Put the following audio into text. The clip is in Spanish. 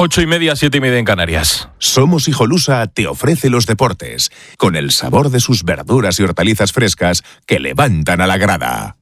8:30, 7:30 en Canarias. Somos Hijolusa te ofrece los deportes, con el sabor de sus verduras y hortalizas frescas que levantan a la grada.